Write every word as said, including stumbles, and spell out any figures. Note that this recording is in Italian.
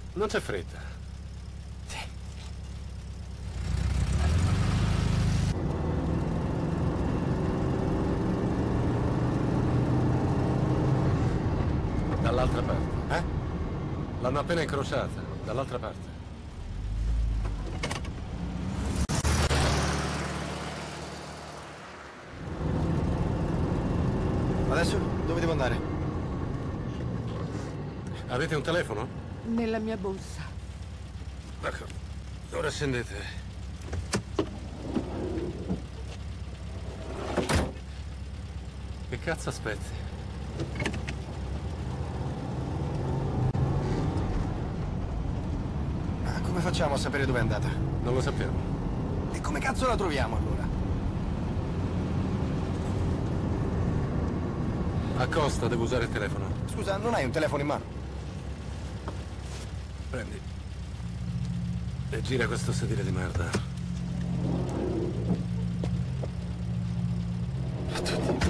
Non c'è fretta. Sì. Dall'altra parte. Eh? L'hanno appena incrociata. Dall'altra parte. Adesso dove devo andare? Avete un telefono? Nella mia borsa. D'accordo. Ora scendete. Che cazzo aspetti? Ma come facciamo a sapere dove è andata? Non lo sappiamo. E come cazzo la troviamo allora? A Costa devo usare il telefono. Scusa, non hai un telefono in mano? Prendi. E gira questo sedile di merda. Tutti.